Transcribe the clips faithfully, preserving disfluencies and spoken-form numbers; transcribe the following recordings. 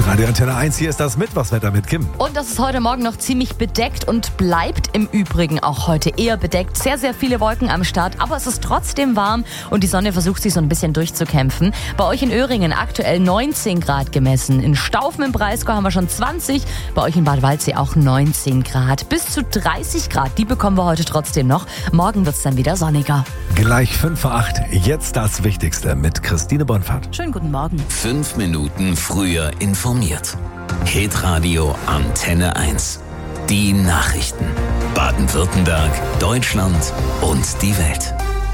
Radio Antenne eins, hier ist das Mittwochswetter mit Kim. Und das ist heute Morgen noch ziemlich bedeckt und bleibt im Übrigen auch heute eher bedeckt. Sehr, sehr viele Wolken am Start, aber es ist trotzdem warm und die Sonne versucht sich so ein bisschen durchzukämpfen. Bei euch in Öhringen aktuell neunzehn Grad gemessen. In Staufen im Breisgau haben wir schon zwanzig, bei euch in Bad Waldsee auch neunzehn Grad. Bis zu dreißig Grad, die bekommen wir heute trotzdem noch. Morgen wird es dann wieder sonniger. Gleich fünf vor acht, jetzt das Wichtigste mit Christine Bonfahrt. Schönen guten Morgen. Fünf Minuten früher informiert. Hitradio Antenne eins. Die Nachrichten. Baden-Württemberg, Deutschland und die Welt.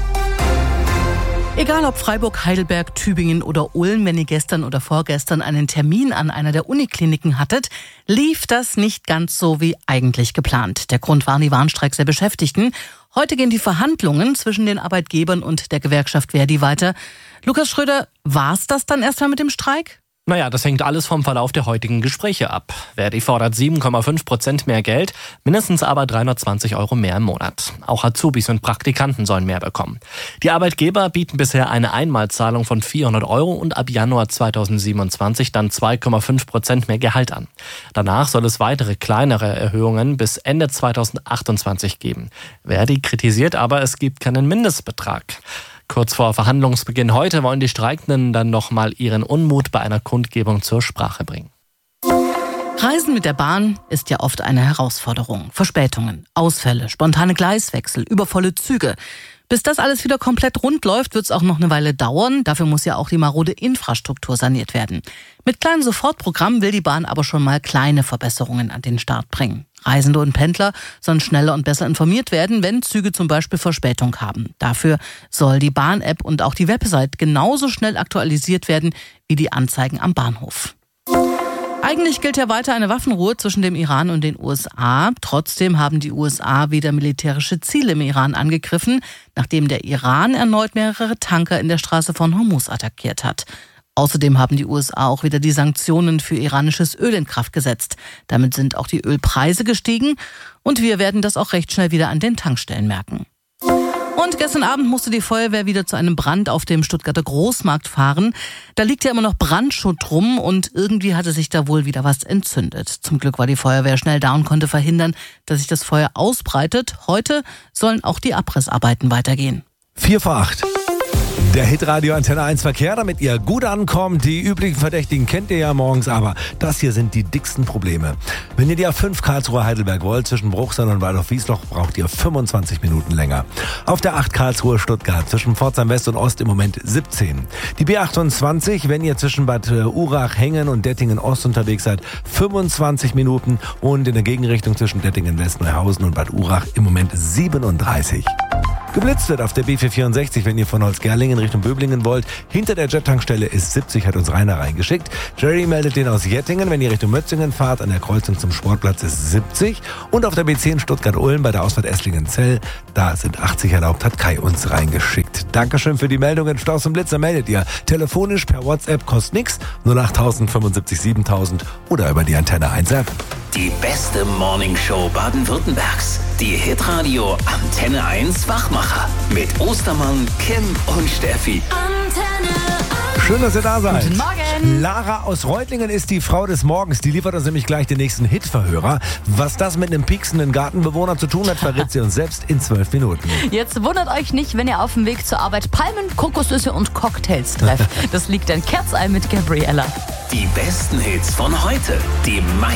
Egal ob Freiburg, Heidelberg, Tübingen oder Ulm, wenn ihr gestern oder vorgestern einen Termin an einer der Unikliniken hattet, lief das nicht ganz so wie eigentlich geplant. Der Grund waren die Warnstreiks der Beschäftigten. Heute gehen die Verhandlungen zwischen den Arbeitgebern und der Gewerkschaft Verdi weiter. Lukas Schröder, war's das dann erstmal mit dem Streik? Naja, das hängt alles vom Verlauf der heutigen Gespräche ab. Verdi fordert sieben Komma fünf Prozent mehr Geld, mindestens aber dreihundertzwanzig Euro mehr im Monat. Auch Azubis und Praktikanten sollen mehr bekommen. Die Arbeitgeber bieten bisher eine Einmalzahlung von vierhundert Euro und ab Januar zweitausendsiebenundzwanzig dann zwei Komma fünf Prozent mehr Gehalt an. Danach soll es weitere kleinere Erhöhungen bis Ende zweitausendachtundzwanzig geben. Verdi kritisiert aber, es gibt keinen Mindestbetrag. Kurz vor Verhandlungsbeginn heute wollen die Streikenden dann nochmal ihren Unmut bei einer Kundgebung zur Sprache bringen. Reisen mit der Bahn ist ja oft eine Herausforderung. Verspätungen, Ausfälle, spontane Gleiswechsel, übervolle Züge. Bis das alles wieder komplett rund läuft, wird es auch noch eine Weile dauern. Dafür muss ja auch die marode Infrastruktur saniert werden. Mit kleinen Sofortprogrammen will die Bahn aber schon mal kleine Verbesserungen an den Start bringen. Reisende und Pendler sollen schneller und besser informiert werden, wenn Züge zum Beispiel Verspätung haben. Dafür soll die Bahn-App und auch die Website genauso schnell aktualisiert werden wie die Anzeigen am Bahnhof. Eigentlich gilt ja weiter eine Waffenruhe zwischen dem Iran und den U S A. Trotzdem haben die U S A wieder militärische Ziele im Iran angegriffen, nachdem der Iran erneut mehrere Tanker in der Straße von Hormuz attackiert hat. Außerdem haben die U S A auch wieder die Sanktionen für iranisches Öl in Kraft gesetzt. Damit sind auch die Ölpreise gestiegen und wir werden das auch recht schnell wieder an den Tankstellen merken. Und gestern Abend musste die Feuerwehr wieder zu einem Brand auf dem Stuttgarter Großmarkt fahren. Da liegt ja immer noch Brandschutt rum und irgendwie hatte sich da wohl wieder was entzündet. Zum Glück war die Feuerwehr schnell da und konnte verhindern, dass sich das Feuer ausbreitet. Heute sollen auch die Abrissarbeiten weitergehen. Vier vor acht. Der Hitradio Antenne eins Verkehr, damit ihr gut ankommt. Die üblichen Verdächtigen kennt ihr ja morgens, aber das hier sind die dicksten Probleme. Wenn ihr die A fünf Karlsruhe Heidelberg wollt, zwischen Bruchsal und Waldorf-Wiesloch, braucht ihr fünfundzwanzig Minuten länger. Auf der acht Karlsruhe Stuttgart, zwischen Pforzheim West und Ost im Moment siebzehn. Die B achtundzwanzig, wenn ihr zwischen Bad Urach, Hengen und Dettingen Ost unterwegs seid, fünfundzwanzig Minuten. Und in der Gegenrichtung zwischen Dettingen West, Neuhausen und Bad Urach im Moment siebenunddreißig. Geblitzt wird auf der B vierhundertvierundsechzig, wenn ihr von Holzgerlingen Richtung Böblingen wollt. Hinter der Jet-Tankstelle ist siebzig, hat uns Rainer reingeschickt. Jerry meldet den aus Jettingen, wenn ihr Richtung Mötzingen fahrt. An der Kreuzung zum Sportplatz ist siebzig. Und auf der B zehn Stuttgart-Ulm bei der Ausfahrt Esslingen-Zell, da sind achtzig erlaubt, hat Kai uns reingeschickt. Dankeschön für die Meldungen. Staus und Blitzer meldet ihr telefonisch per WhatsApp, kostet nix. null acht tausend fünfundsiebzig siebentausend oder über die Antenne eins App. Die beste Morningshow Baden-Württembergs. Die Hitradio Antenne eins Wachmacher. Mit Ostermann, Kim und Steffi. Antenne eins. Schön, dass ihr da seid. Guten Morgen. Lara aus Reutlingen ist die Frau des Morgens. Die liefert uns nämlich gleich den nächsten Hitverhörer. Was das mit einem pieksenden Gartenbewohner zu tun hat, verrät sie uns selbst in zwölf Minuten. Jetzt wundert euch nicht, wenn ihr auf dem Weg zur Arbeit Palmen, Kokosnüsse und Cocktails trefft. Das liegt ein Kerzei mit Gabriella. Die besten Hits von heute. Die